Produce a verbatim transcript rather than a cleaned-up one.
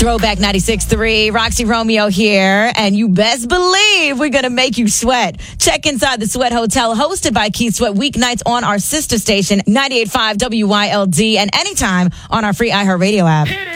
Throwback ninety-six point three, Roxy Romeo here, and you best believe we're going to make you sweat. Check inside the Sweat Hotel, hosted by Keith Sweat, weeknights on our sister station, ninety-eight point five W Y L D, and anytime on our free iHeartRadio app.